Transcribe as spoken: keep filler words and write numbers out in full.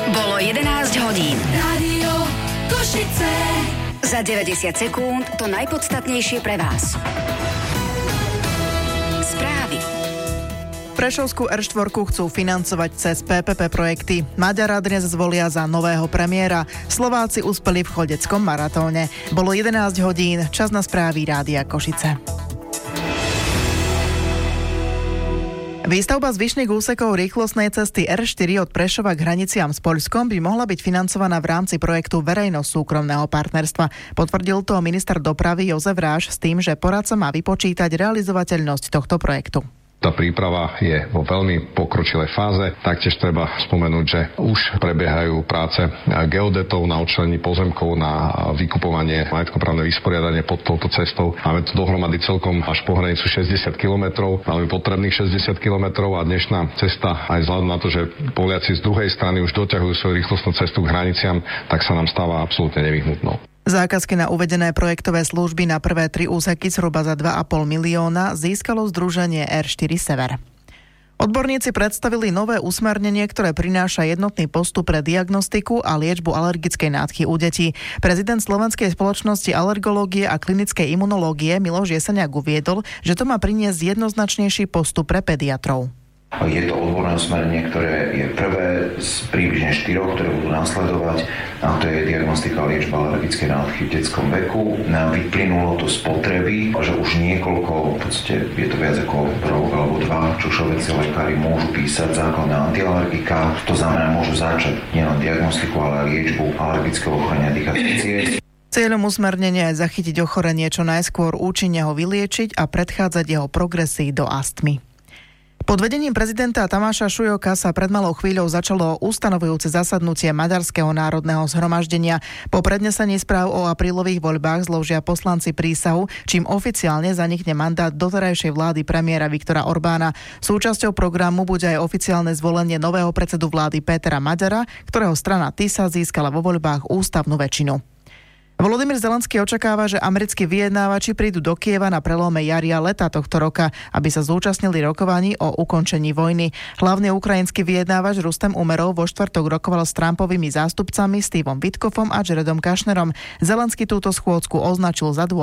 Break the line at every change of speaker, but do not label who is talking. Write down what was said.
Bolo jedenásť hodín.
Rádio Košice.
Za deväťdesiat sekúnd to najpodstatnejšie pre vás. Správy.
Prešovskú er štyri chcú financovať cez pé pé pé projekty. Maďara dnes zvolia za nového premiéra. Slováci uspeli v chodeckom maratóne. Bolo jedenásť hodín, čas na správy Rádia Košice. Výstavba zvyšných úsekov rýchlostnej cesty er štyri od Prešova k hraniciam s Poľskom by mohla byť financovaná v rámci projektu verejno-súkromného partnerstva. Potvrdil to minister dopravy Jozef Ráš s tým, že poradca má vypočítať realizovateľnosť tohto projektu.
Tá príprava je vo veľmi pokročilej fáze. Taktiež treba spomenúť, že už prebiehajú práce geodetov na odčlenení pozemkov, na vykupovanie, majetkoprávne vysporiadanie pod touto cestou. Máme tu dohromady celkom až po hranicu šesťdesiat kilometrov, veľmi potrebných šesťdesiat kilometrov a dnešná cesta, aj vzhľadom na to, že Poliaci z druhej strany už doťahujú svoju rýchlostnú cestu k hraniciam, tak sa nám stáva absolútne nevyhnutnou.
Zákazky na uvedené projektové služby na prvé tri úseky zhruba za dva a pol milióna získalo združenie er štyri Sever. Odborníci predstavili nové usmernenie, ktoré prináša jednotný postup pre diagnostiku a liečbu alergickej nádchy u detí. Prezident Slovenskej spoločnosti alergológie a klinickej imunológie Miloš Jeseniak uviedol, že to má priniesť jednoznačnejší postup pre pediatrov.
Je to odborné usmerenie, ktoré je prvé z približne štyroch, ktoré budú nasledovať, a to je diagnostika a liečba alergickej nádchy v detskom veku. Vyplynulo to z potreby, že už niekoľko, v podstate je to viac ako rok alebo dva, čo všeobecní lekári môžu písať základné antialergika. To znamená, môžu začať nielen diagnostiku, ale aj liečbu alergického ochorenia dýchacích ciest.
Cieľom usmernenia je zachytiť ochorenie čo najskôr, účinne ho vyliečiť a predchádzať jeho progresii do astmy. Pod vedením prezidenta Tamáša Šujoka sa pred malou chvíľou začalo ustanovujúce zasadnutie Maďarského národného zhromaždenia. Po prednesení správ o aprílových voľbách zložia poslanci prísahu, čím oficiálne zanikne mandát doterajšej vlády premiéra Viktora Orbána. Súčasťou programu bude aj oficiálne zvolenie nového predsedu vlády Pétera Maďara, ktorého strana Tisa získala vo voľbách ústavnú väčšinu. Volodymyr Zelenský očakáva, že americkí vyjednávači prídu do Kieva na prelome jari a leta tohto roka, aby sa zúčastnili rokovaní o ukončení vojny. Hlavný ukrajinský vyjednávač Rustem Umerov vo štvrtok rokoval s Trumpovými zástupcami Stevom Witkoffom a Jaredom Kushnerom. Zelenský túto schôdzku označil za dôležitú.